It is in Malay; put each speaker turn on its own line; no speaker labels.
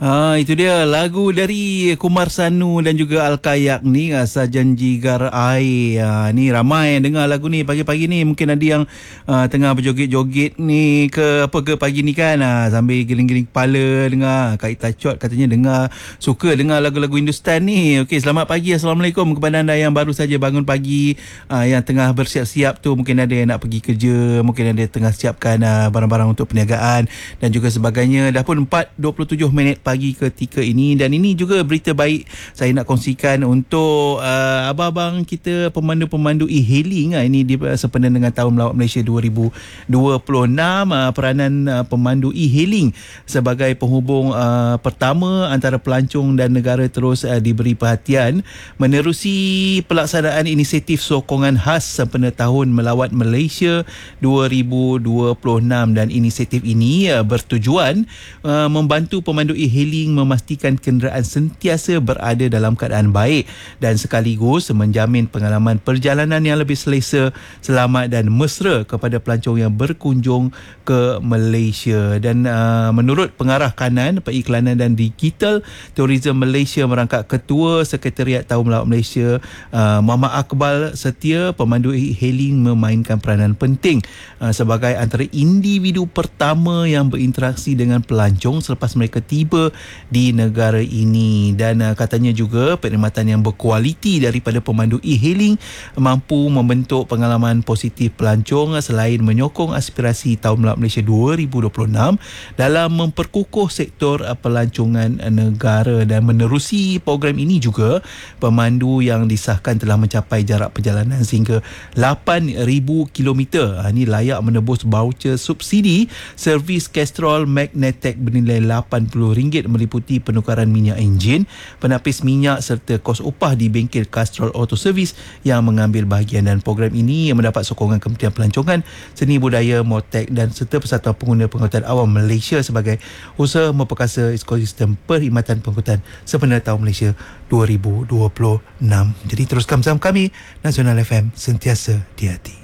Itu dia lagu dari Kumar Sanu dan juga Al-Kayak ni, Sajan Jigar Air. Ni ramai yang dengar lagu ni pagi-pagi ni. Mungkin ada yang tengah berjoget-joget ni ke pagi ni kan, sambil giling-giling kepala dengar. Kak Itachot katanya suka dengar lagu-lagu Hindustan ni. Okey, selamat pagi, Assalamualaikum kepada anda yang baru saja bangun pagi, yang tengah bersiap-siap tu. Mungkin ada yang nak pergi kerja, mungkin ada yang tengah siapkan barang-barang untuk perniagaan dan juga sebagainya. Dah pun 4:27 minit pagi ketika ini, dan ini juga berita baik saya nak kongsikan untuk abang-abang kita pemandu-pemandu e-hailing. Ini sempena dengan Tahun Melawat Malaysia 2026. Peranan pemandu e-hailing sebagai penghubung pertama antara pelancong dan negara terus diberi perhatian menerusi pelaksanaan inisiatif sokongan khas sempena Tahun Melawat Malaysia 2026, dan inisiatif ini bertujuan membantu pemandu e-hailing memastikan kenderaan sentiasa berada dalam keadaan baik dan sekaligus menjamin pengalaman perjalanan yang lebih selesa, selamat dan mesra kepada pelancong yang berkunjung ke Malaysia. Dan menurut pengarah kanan Periklanan dan Digital Tourism Malaysia merangkap Ketua Sekretariat Tahun Melawat Malaysia, Muhammad Akbal Setia, pemandu e-hailing memainkan peranan penting sebagai antara individu pertama yang berinteraksi dengan pelancong selepas mereka tiba di negara ini. Dan katanya juga perkhidmatan yang berkualiti daripada pemandu e-hailing mampu membentuk pengalaman positif pelancong selain menyokong aspirasi Tahun Melawat Malaysia 2026 dalam memperkukuh sektor pelancongan negara. Dan menerusi program ini juga, pemandu yang disahkan telah mencapai jarak perjalanan sehingga 8,000 kilometer. Ini layak menebus voucher subsidi servis Castrol Magnetec bernilai RM80 meliputi penukaran minyak enjin, penapis minyak serta kos upah di bengkel Castrol Auto Service yang mengambil bahagian. Dan program ini mendapat sokongan Kementerian Pelancongan, Seni Budaya, Motek dan serta Persatuan Pengguna Pengangkutan Awam Malaysia sebagai usaha memperkasa ekosistem perkhidmatan pengangkutan sempena Tahun Malaysia 2026. Jadi teruskan bersama kami, Nasional FM, sentiasa di hati.